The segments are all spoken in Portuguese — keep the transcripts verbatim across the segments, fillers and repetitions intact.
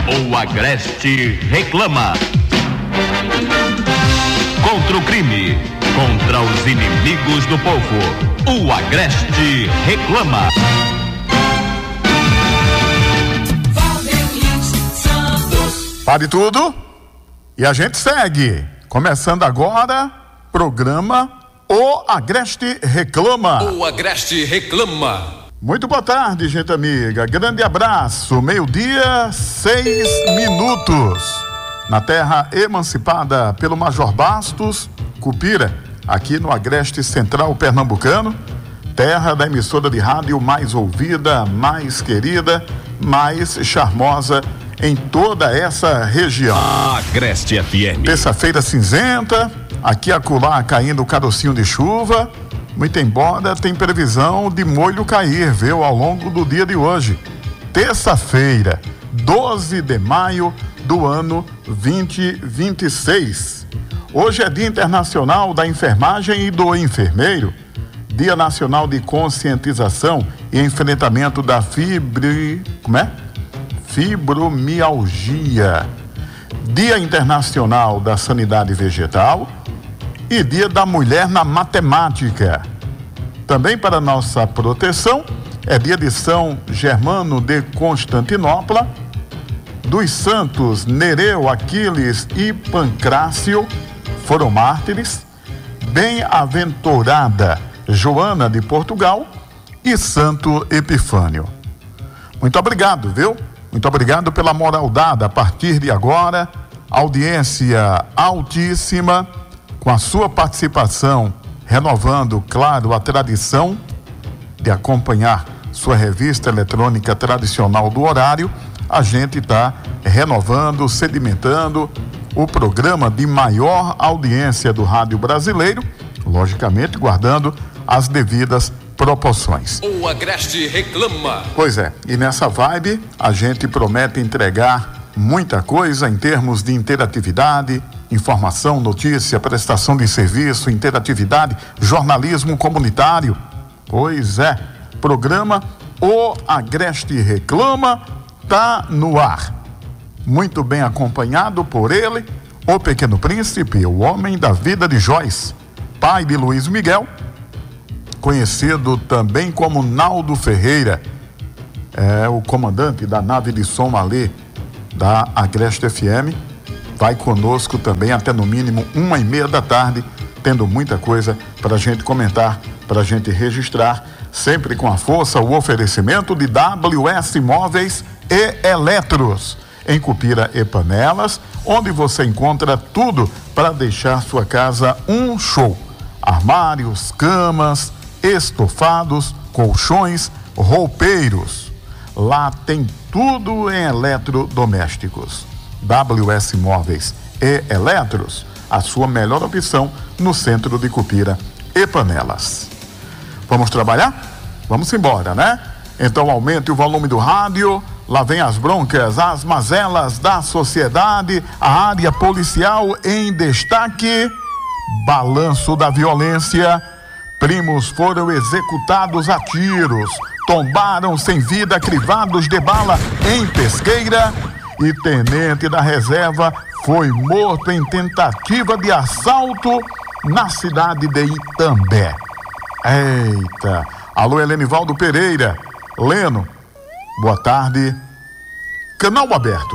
O Agreste reclama. Contra o crime, contra os inimigos do povo, o Agreste reclama. Pare tudo e a gente segue. Começando agora, programa O Agreste reclama. O Agreste reclama. Muito boa tarde, gente amiga. Grande abraço. Meio-dia, seis minutos. Na terra emancipada pelo Major Bastos, Cupira, aqui no Agreste Central Pernambucano, terra da emissora de rádio mais ouvida, mais querida, mais charmosa em toda essa região. Agreste F M. Terça-feira cinzenta, aqui acolá caindo o carocinho de chuva, muito embora tem previsão de molho cair, viu, ao longo do dia de hoje. Terça-feira, doze de maio do ano vinte e vinte e seis. Hoje é Dia Internacional da Enfermagem e do Enfermeiro, Dia Nacional de Conscientização e Enfrentamento da fibri... como é? fibromialgia, Dia Internacional da Sanidade Vegetal e Dia da Mulher na Matemática. Também para nossa proteção é dia de São Germano de Constantinopla, dos santos Nereu, Aquiles e Pancrácio, foram mártires, bem-aventurada Joana de Portugal e Santo Epifânio. Muito obrigado, viu? Muito obrigado pela moral dada. A partir de agora, audiência altíssima, com a sua participação, renovando, claro, a tradição de acompanhar sua revista eletrônica tradicional do horário. A gente está renovando, sedimentando o programa de maior audiência do rádio brasileiro, logicamente guardando as devidas proporções. O Agreste reclama. Pois é, e nessa vibe a gente promete entregar muita coisa em termos de interatividade, informação, notícia, prestação de serviço, interatividade, jornalismo comunitário. Pois é, programa O Agreste reclama tá no ar. Muito bem acompanhado por ele, o Pequeno Príncipe, o homem da vida de Joyce, pai de Luiz Miguel, conhecido também como Naldo Ferreira, é o comandante da nave de som ali da Agreste F M, vai conosco também até no mínimo uma e meia da tarde, tendo muita coisa para a gente comentar, para a gente registrar, sempre com a força, o oferecimento de W S Móveis e Eletros, em Cupira e Panelas, onde você encontra tudo para deixar sua casa um show. Armários, camas, estofados, colchões, roupeiros. Lá tem tudo em eletrodomésticos. W S Móveis e Eletros, a sua melhor opção no centro de Cupira e Panelas. Vamos trabalhar? Vamos embora, né? Então aumente o volume do rádio. Lá vem as broncas, as mazelas da sociedade, a área policial em destaque. Balanço da violência. Primos foram executados a tiros, tombaram sem vida crivados de bala em Pesqueira e tenente da reserva foi morto em tentativa de assalto na cidade de Itambé. Eita! Alô, Helenivaldo Pereira. Leno, boa tarde. Canal aberto.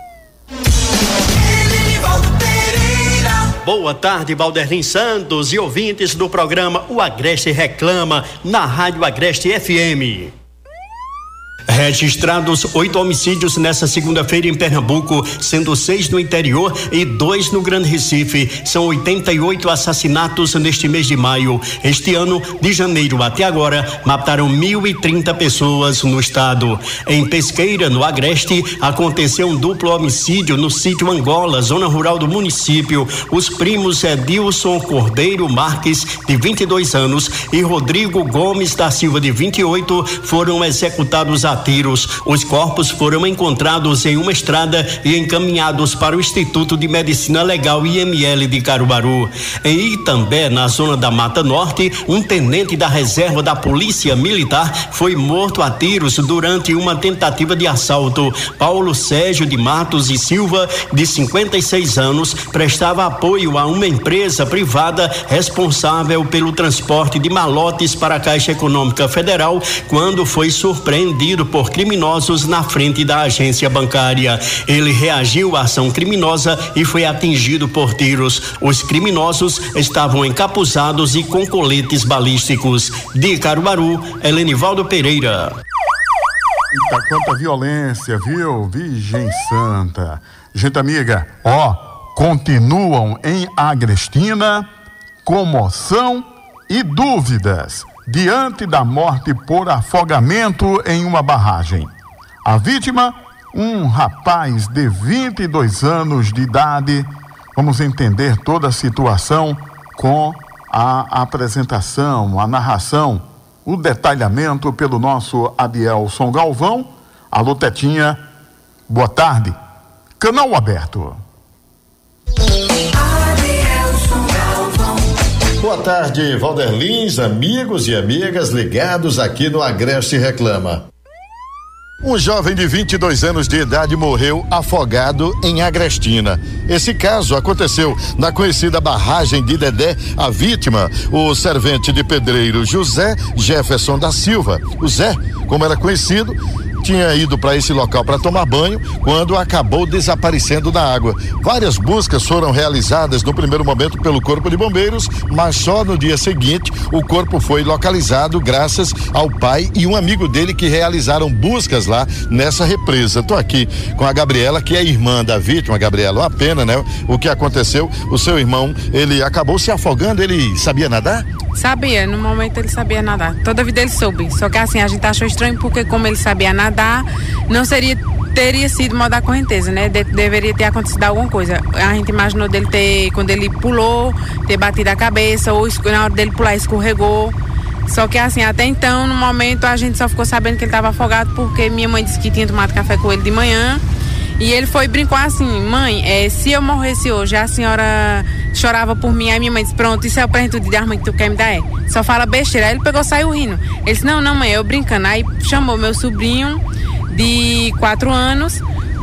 Boa tarde, Valderlin Santos e ouvintes do programa O Agreste Reclama, na Rádio Agreste F M. Registrados oito homicídios nesta segunda-feira em Pernambuco, sendo seis no interior e dois no Grande Recife. São oitenta e oito assassinatos neste mês de maio. Este ano, de janeiro até agora, mataram mil e trinta pessoas no estado. Em Pesqueira, no Agreste, aconteceu um duplo homicídio no sítio Angola, zona rural do município. Os primos Edilson Cordeiro Marques, de vinte e dois anos, e Rodrigo Gomes da Silva, de vinte e oito, foram executados a tiros. Os corpos foram encontrados em uma estrada e encaminhados para o Instituto de Medicina Legal I M L de Caruaru. Em Itambé, na zona da Mata Norte, um tenente da reserva da Polícia Militar foi morto a tiros durante uma tentativa de assalto. Paulo Sérgio de Matos e Silva, de cinquenta e seis anos, prestava apoio a uma empresa privada responsável pelo transporte de malotes para a Caixa Econômica Federal quando foi surpreendido por criminosos na frente da agência bancária. Ele reagiu à ação criminosa e foi atingido por tiros. Os criminosos estavam encapuzados e com coletes balísticos. De Caruaru, Helenivaldo Pereira. Eita, quanta violência, viu? Virgem Santa. Gente amiga, ó, continuam em Agrestina comoção e dúvidas diante da morte por afogamento em uma barragem. A vítima, um rapaz de vinte e dois anos de idade. Vamos entender toda a situação com a apresentação, a narração, o detalhamento pelo nosso Adielson Galvão. Alô, Tetinha, boa tarde. Canal aberto. Boa tarde, Valderlins, amigos e amigas ligados aqui no Agreste Reclama. Um jovem de vinte e dois anos de idade morreu afogado em Agrestina. Esse caso aconteceu na conhecida barragem de Dedé. A vítima, o servente de pedreiro José Jefferson da Silva. O Zé, como era conhecido, tinha ido para esse local para tomar banho quando acabou desaparecendo da água. Várias buscas foram realizadas no primeiro momento pelo Corpo de Bombeiros, mas só no dia seguinte o corpo foi localizado graças ao pai e um amigo dele que realizaram buscas lá nessa represa. Tô aqui com a Gabriela, que é irmã da vítima. Gabriela, uma pena, né? O que aconteceu, o seu irmão, ele acabou se afogando. Ele sabia nadar? Sabia, no momento ele sabia nadar. Toda a vida ele soube. Só que assim, a gente achou estranho porque como ele sabia nadar, não seria, teria sido modo da correnteza, né? De, deveria ter acontecido alguma coisa. A gente imaginou dele ter, quando ele pulou, ter batido a cabeça, ou na hora dele pular escorregou. Só que assim, até então, no momento, a gente só ficou sabendo que ele estava afogado porque minha mãe disse que tinha tomado café com ele de manhã. E ele foi brincou assim, mãe, é, se eu morresse hoje, a senhora chorava por mim. Aí minha mãe disse, pronto, isso é o presente de arma que tu quer me dar, é. Só fala besteira. Aí ele pegou e saiu rindo. Ele disse, não, não, mãe, eu brincando. Aí chamou meu sobrinho de quatro anos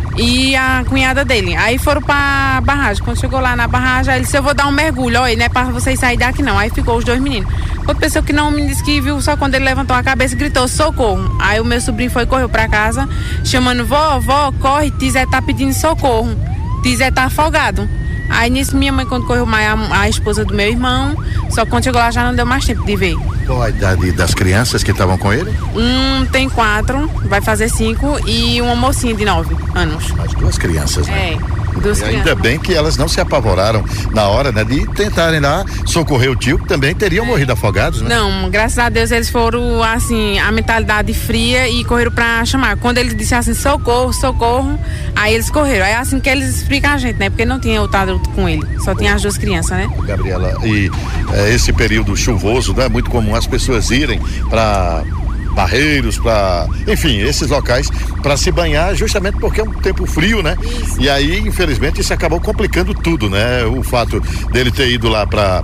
e a cunhada dele. Aí foram pra barragem. Quando chegou lá na barragem, aí ele disse, eu vou dar um mergulho, olha, não é pra vocês saírem daqui não. Aí ficou os dois meninos. Outra pessoa que não me disse que viu, só quando ele levantou a cabeça e gritou, socorro. Aí o meu sobrinho foi, correu pra casa, chamando, vó, vó, corre, Tizé tá pedindo socorro. Tizé tá afogado. Aí nisso minha mãe, quando correu mais a, a esposa do meu irmão, só que quando chegou lá já não deu mais tempo de ver. Qual a idade das crianças que estavam com ele? Um tem quatro, vai fazer cinco, e uma mocinha de nove anos. As duas crianças, né? É. Duas E ainda crianças. bem que elas não se apavoraram na hora, né, de tentarem lá socorrer o tio, que também teriam é. morrido afogados, né? Não, graças a Deus eles foram, assim, a mentalidade fria e correram pra chamar. Quando ele disse assim, socorro, socorro, aí eles correram. Aí é assim que eles explicam a gente, né? Porque não tinha outro adulto com ele, só tinha as duas crianças, né? Gabriela, e é, esse período chuvoso, não é muito comum as pessoas irem para barreiros, para, enfim, esses locais para se banhar, justamente porque é um tempo frio, né? Isso. E aí, infelizmente, isso acabou complicando tudo, né? O fato dele ter ido lá para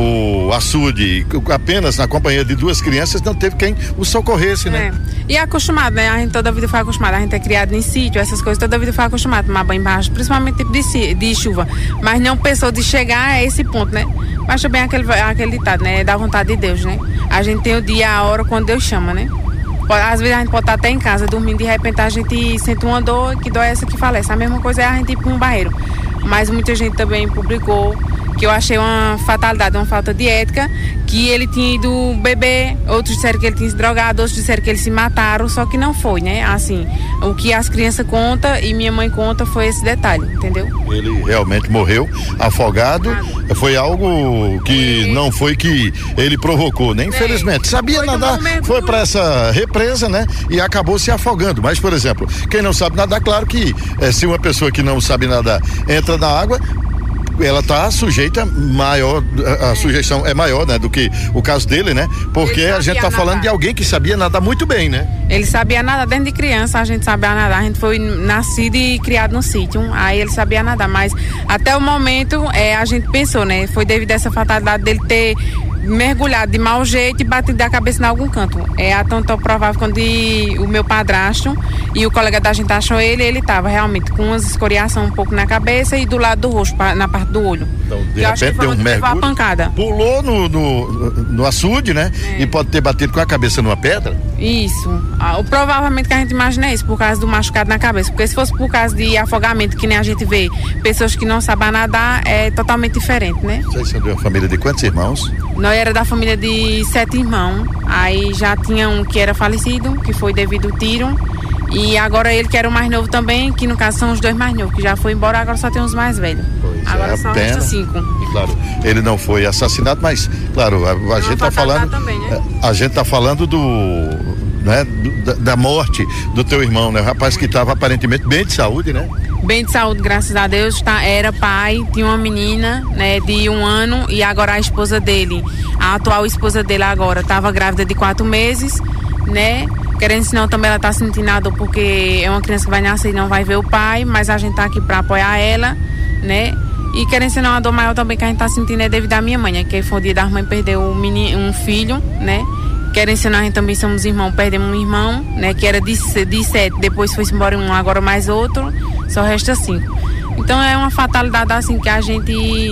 o açude apenas na companhia de duas crianças, não teve quem o socorresse, né? É. E é acostumado, né? A gente toda a vida foi acostumado, a gente é criado em sítio, essas coisas, toda a vida foi acostumado a tomar banho embaixo, principalmente tipo de, de chuva, mas não pensou de chegar a esse ponto, né? Mas também aquele, aquele ditado, né? Da vontade de Deus, né? A gente tem o dia, a hora, quando Deus chama, né? Às vezes a gente pode estar até em casa dormindo, de repente a gente sente uma dor, que dói essa que falece. A mesma coisa é a gente ir para um barreiro. Mas muita gente também publicou que eu achei uma fatalidade, uma falta de ética, que ele tinha ido beber, outros disseram que ele tinha se drogado, outros disseram que eles se mataram, só que não foi, né? Assim, o que as crianças contam e minha mãe conta foi esse detalhe, entendeu? Ele realmente morreu afogado, ah. foi algo que é. não foi que ele provocou, né? Infelizmente, é. sabia foi nadar, foi para essa represa, né? E acabou se afogando, mas, por exemplo, quem não sabe nadar, claro que é, se uma pessoa que não sabe nadar entra na água, ela tá sujeita maior, a, a sujeição é maior, né, do que o caso dele, né? Porque a gente tá nadar. falando de alguém que sabia nadar muito bem, né? Ele sabia nadar desde de criança, a gente sabia nadar, a gente foi nascido e criado no sítio, aí ele sabia nadar, mas até o momento é, a gente pensou, né? Foi devido a essa fatalidade dele ter mergulhado de mau jeito e batido a cabeça em algum canto. É a tão, tão provável quando o meu padrasto e o colega da gente achou ele, ele estava realmente com umas escoriações um pouco na cabeça e do lado do rosto, na parte do olho. Então, de eu repente deu um mergulho, pancada. Pulou no, no, no açude, né? É. E pode ter batido com a cabeça numa pedra? Isso. Ah, provavelmente que a gente imagina é isso, por causa do machucado na cabeça. Porque se fosse por causa de afogamento, que nem a gente vê, pessoas que não sabem nadar, é totalmente diferente, né? Vocês são de uma família de quantos irmãos? Nós era da família de sete irmãos. Aí já tinha um que era falecido, que foi devido ao tiro. E agora ele que era o mais novo também, que no caso são os dois mais novos, que já foi embora, agora só tem os mais velhos. Pois agora é, só pena. resta cinco. Claro, ele não foi assassinado, mas, claro, a, a gente tá falando. Também, né? A gente tá falando do. Né, do, da, da morte do teu irmão, né? O rapaz que estava aparentemente bem de saúde, né? Bem de saúde, graças a Deus, tá, era pai, tinha uma menina, né, de um ano e agora a esposa dele, a atual esposa dele agora, estava grávida de quatro meses, né? Querendo, senão também ela tá sentindo a dor porque é uma criança que vai nascer e não vai ver o pai, mas a gente tá aqui para apoiar ela, né? E querendo, senão a dor maior também que a gente tá sentindo é devido à minha mãe, né? Que foi o dia da mãe perdeu um, menino, um filho, né? Querendo, senão a gente também somos irmãos, perdemos um irmão, né? Que era de, de sete, depois foi-se embora um, agora mais outro, só resta cinco. Então é uma fatalidade assim que a gente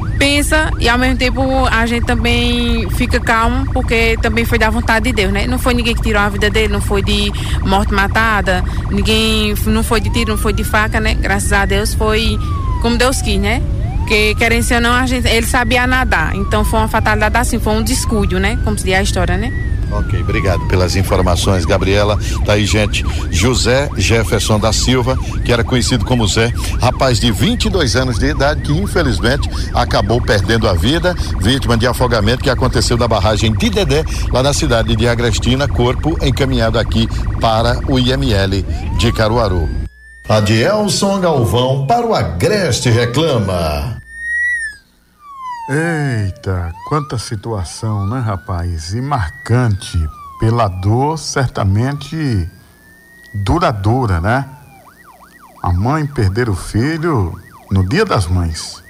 pensa e ao mesmo tempo a gente também fica calmo, porque também foi da vontade de Deus, né? Não foi ninguém que tirou a vida dele, não foi de morte matada, ninguém, não foi de tiro, não foi de faca, né? Graças a Deus foi como Deus quis, né? Porque, querendo ou não, a gente, ele sabia nadar, então foi uma fatalidade assim, foi um descuido, né? Como se diz a história, né? Ok, obrigado pelas informações, Gabriela. Tá aí, gente. José Jefferson da Silva, que era conhecido como Zé, rapaz de vinte e dois anos de idade, que infelizmente acabou perdendo a vida, vítima de afogamento que aconteceu na barragem de Dedé, lá na cidade de Agrestina, corpo encaminhado aqui para o I M L de Caruaru. Adielson Galvão para o Agreste Reclama. Eita, quanta situação, né, rapaz? E marcante, pela dor certamente duradoura, né? A mãe perder o filho no Dia das Mães.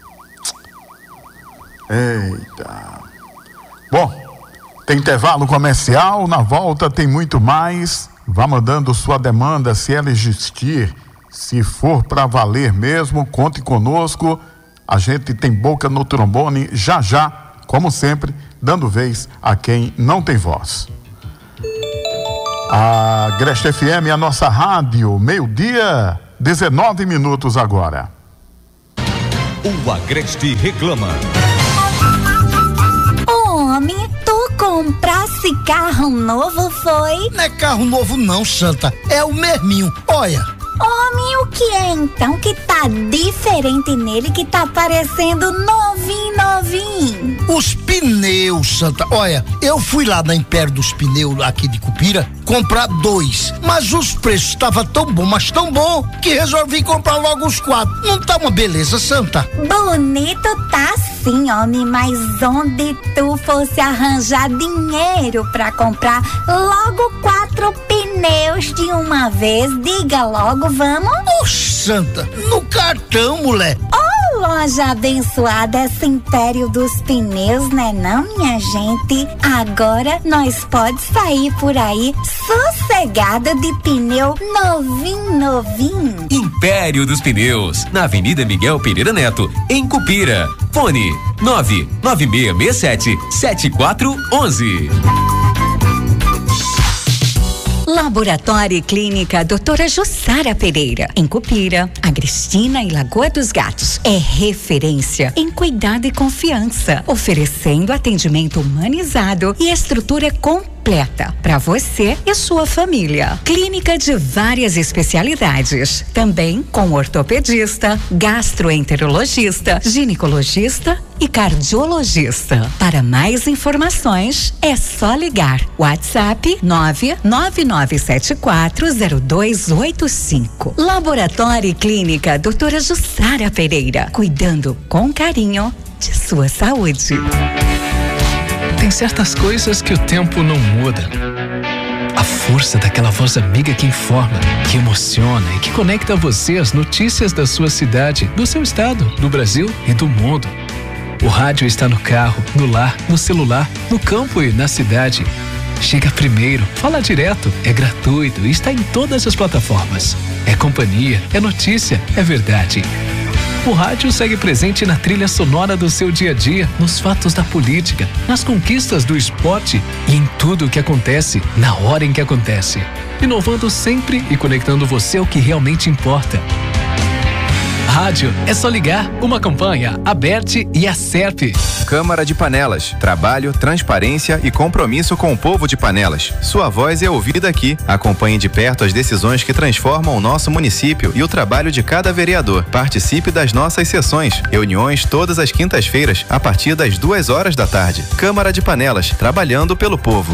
Eita. Bom, tem intervalo comercial, na volta tem muito mais. Vá mandando sua demanda se ela existir. Se for para valer mesmo, conte conosco. A gente tem boca no trombone já já, como sempre, dando vez a quem não tem voz. A Agreste F M é a nossa rádio, meio-dia, dezenove minutos agora. O Agreste Reclama. Homem, tu comprasse carro novo, foi? Não é carro novo não, Santa, é o mesminho, olha. Homem, o que é então que tá diferente nele, que tá parecendo novinho, novinho? Os pneus, Santa. Olha, eu fui lá na Império dos Pneus, aqui de Cupira, comprar dois. Mas os preços estavam tão bom, mas tão bom, que resolvi comprar logo os quatro. Não tá uma beleza, Santa? Bonito tá sim, homem, mas onde tu fosse arranjar dinheiro pra comprar logo quatro pneus de uma vez, diga logo, vamos? Oxe, Santa, no cartão, mulher. Oh, loja abençoada, esse Império dos Pneus, né não, minha gente? Agora nós pode sair por aí sossegado de pneu novinho, novinho. Império dos Pneus, na Avenida Miguel Pereira Neto, em Cupira. Fone nove nove seis seis sete sete quatro um um. Laboratório e Clínica doutora Jussara Pereira, em Cupira, Agrestina e Lagoa dos Gatos. É referência em cuidado e confiança, oferecendo atendimento humanizado e estrutura completa completa para você e sua família. Clínica de várias especialidades, também com ortopedista, gastroenterologista, ginecologista e cardiologista. Para mais informações, é só ligar. WhatsApp nove nove nove sete quatro zero dois oito cinco. Laboratório e Clínica doutora Jussara Pereira, cuidando com carinho de sua saúde. Tem certas coisas que o tempo não muda. A força daquela voz amiga que informa, que emociona e que conecta você às notícias da sua cidade, do seu estado, do Brasil e do mundo. O rádio está no carro, no lar, no celular, no campo e na cidade. Chega primeiro, fala direto, é gratuito e está em todas as plataformas. É companhia, é notícia, é verdade. O rádio segue presente na trilha sonora do seu dia a dia, nos fatos da política, nas conquistas do esporte e em tudo o que acontece, na hora em que acontece. Inovando sempre e conectando você ao que realmente importa. Rádio, é só ligar. Uma campanha, Aberte e a Serp. Câmara de Panelas. Trabalho, transparência e compromisso com o povo de Panelas. Sua voz é ouvida aqui. Acompanhe de perto as decisões que transformam o nosso município e o trabalho de cada vereador. Participe das nossas sessões. Reuniões todas as quintas-feiras, a partir das duas horas da tarde. Câmara de Panelas. Trabalhando pelo povo.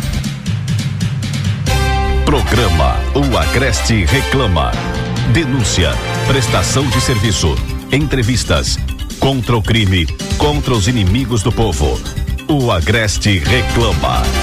Programa O Agreste Reclama. Denúncia, prestação de serviço, entrevistas, contra o crime, contra os inimigos do povo. O Agreste Reclama.